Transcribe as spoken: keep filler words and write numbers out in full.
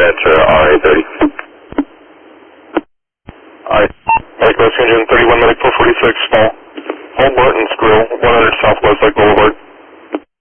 enter R A thirty. Alright, Medic Rescue Engine thirty-one, Medic four forty-six, small.